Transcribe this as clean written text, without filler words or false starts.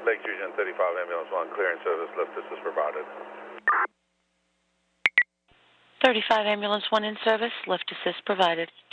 Lake Fusion 35 Ambulance 1, clearing service, lift assist provided. 35 Ambulance 1 in service, lift assist provided.